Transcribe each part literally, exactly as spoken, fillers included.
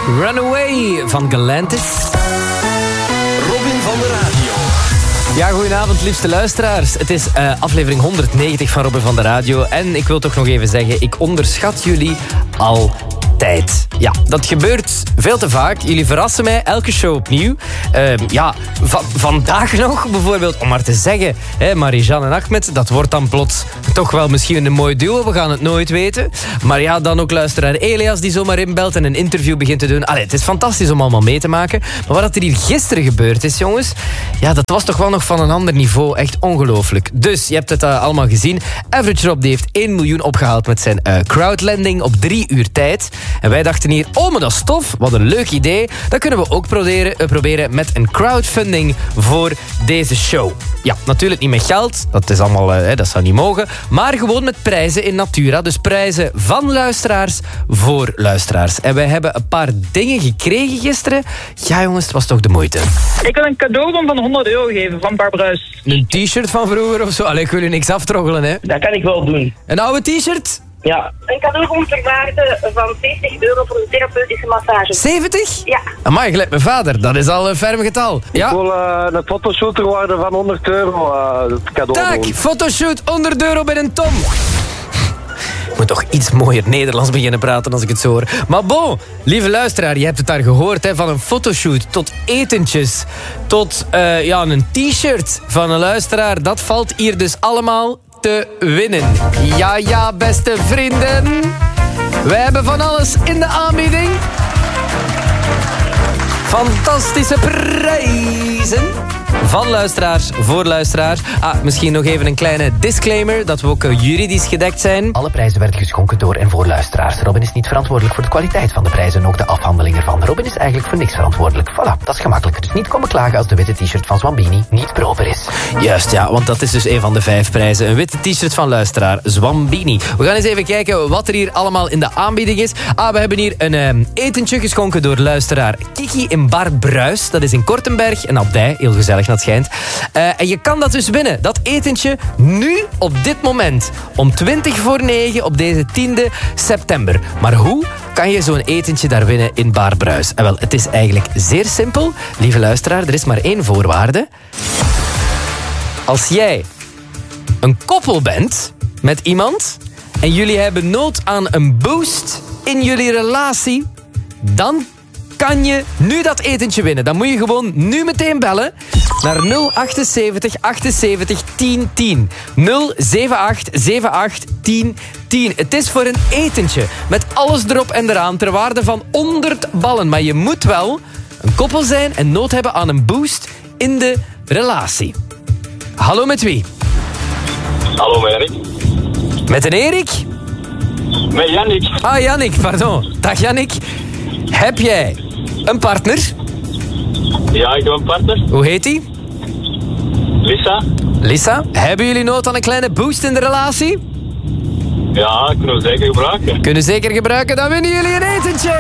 Runaway van Galantis. Robin van de Radio. Ja, goedenavond liefste luisteraars. Het is uh, aflevering honderdnegentig van Robin van de Radio. En ik wil toch nog even zeggen, ik onderschat jullie altijd. Ja, dat gebeurt veel te vaak. Jullie verrassen mij elke show opnieuw. Uh, ja, va- vandaag nog bijvoorbeeld, om maar te zeggen, hè, Marie-Jeanne en Ahmed, dat wordt dan plots toch wel misschien een mooi duo. We gaan het nooit weten. Maar ja, dan ook luisteraar Elias die zomaar inbelt en een interview begint te doen. Allee, het is fantastisch om allemaal mee te maken. Maar wat er hier gisteren gebeurd is, jongens, ja, dat was toch wel nog van een ander niveau. Echt ongelooflijk. Dus, je hebt het uh, allemaal gezien. Average Rob die heeft één miljoen opgehaald met zijn uh, crowdlending op drie uur tijd. En wij dachten hier, oh, maar dat is tof. Wat een leuk idee. Dat kunnen we ook proberen, uh, proberen met een crowdfunding voor deze show. Ja, natuurlijk niet met geld. Dat is allemaal, uh, dat zou niet mogen. Maar gewoon met prijzen in Natura. Dus prijzen van luisteraars voor luisteraars. En wij hebben een paar dingen gekregen gisteren. Ja, jongens, het was toch de moeite. Ik wil een cadeaubon van honderd euro geven van Barbruis. Een t-shirt van vroeger of zo? Allee, ik wil u niks aftroggelen, hè. Dat kan ik wel doen. Een oude t-shirt? Ja. Een cadeaubon ter waarde van zeventig euro voor een therapeutische massage. zeventig? Ja. Amai, gelijk mijn vader. Dat is al een ferm getal. Ja? Ik wil uh, een fotoshoot ter waarde van honderd euro uh, cadeau Tak, doen. fotoshoot, honderd euro bij een Tom. Ik moet toch iets mooier Nederlands beginnen praten als ik het zo hoor. Maar bon, lieve luisteraar, je hebt het daar gehoord. Hè, van een fotoshoot tot etentjes. Tot uh, ja, een t-shirt van een luisteraar. Dat valt hier dus allemaal te winnen. Ja, ja, beste vrienden. Wij hebben van alles in de aanbieding. Fantastische prijzen. Van luisteraars, voor luisteraars. Ah, misschien nog even een kleine disclaimer, dat we ook uh, juridisch gedekt zijn. Alle prijzen werden geschonken door en voor luisteraars. Robin is niet verantwoordelijk voor de kwaliteit van de prijzen en ook de afhandeling ervan. Robin is eigenlijk voor niks verantwoordelijk. Voilà, dat is gemakkelijk. Dus niet komen klagen als de witte t-shirt van Zwambini niet proper is. Juist, ja, want dat is dus een van de vijf prijzen. Een witte t-shirt van luisteraar Zwambini. We gaan eens even kijken wat er hier allemaal in de aanbieding is. Ah, we hebben hier een um, etentje geschonken door luisteraar Kiki in Barbruis. Dat is in Kortenberg, een abdij, heel gezellig. Dat schijnt. Uh, en je kan dat dus winnen. Dat etentje nu op dit moment. Om twintig voor negen op deze tiende september. Maar hoe kan je zo'n etentje daar winnen in Barbruis? En wel, het is eigenlijk zeer simpel. Lieve luisteraar, er is maar één voorwaarde. Als jij een koppel bent met iemand en jullie hebben nood aan een boost in jullie relatie, dan kan je nu dat etentje winnen. Dan moet je gewoon nu meteen bellen naar nul achtenzeventig achtenzeventig tien tien. nul zeven acht zeven acht tien tien. Het is voor een etentje met alles erop en eraan ter waarde van honderd ballen. Maar je moet wel een koppel zijn en nood hebben aan een boost in de relatie. Hallo, met wie? Hallo, met Erik. Met een Erik? Met Jannik. Ah, Jannik, pardon. Dag Jannik. Heb jij een partner? Ja, ik heb een partner. Hoe heet die? Lisa. Lisa, hebben jullie nood aan een kleine boost in de relatie? Ja, kunnen we zeker gebruiken. Kunnen zeker gebruiken, dan winnen jullie een etentje!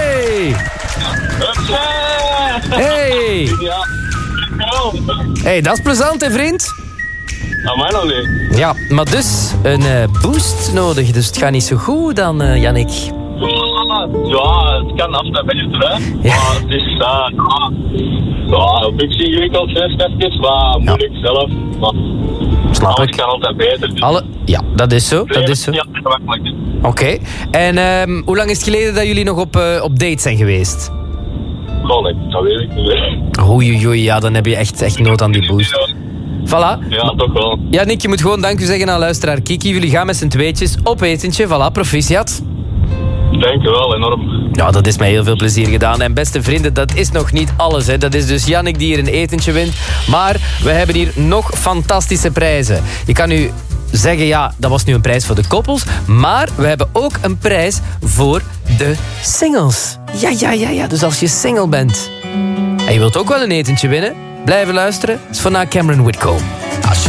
Hey! Ja. Hey, dat is plezant, hè, vriend? Nou, mij nog niet. Ja, maar dus een uh, boost nodig, dus het gaat niet zo goed dan, uh, Jannik. Ja, het kan af en toe, hè. Ja. Maar het is, uh, ja, een beetje ingewikkeld, even, maar moeilijk ja. zelf. Maar snap alles ik. kan altijd beter. Dus. Alle... Ja, dat is zo, dat is zo. Ja, gemakkelijk. Oké, okay. En um, hoe lang is het geleden dat jullie nog op, uh, op date zijn geweest? Goh, nee, dat weet ik niet. Oei, oei, ja, dan heb je echt, echt nood aan die boost. Voilà. Ja, toch wel. Ja, Nick, je moet gewoon dank u zeggen aan luisteraar Kiki. Jullie gaan met z'n tweetjes op etentje. Voilà, proficiat. Dank je wel, enorm. Ja, dat is mij heel veel plezier gedaan. En beste vrienden, dat is nog niet alles. Hè. Dat is dus Jannik die hier een etentje wint. Maar we hebben hier nog fantastische prijzen. Je kan nu zeggen, ja, dat was nu een prijs voor de koppels. Maar we hebben ook een prijs voor de singles. Ja, ja, ja, ja. Dus als je single bent en je wilt ook wel een etentje winnen, blijven luisteren. Het is van na Cameron Whitcomb. Als je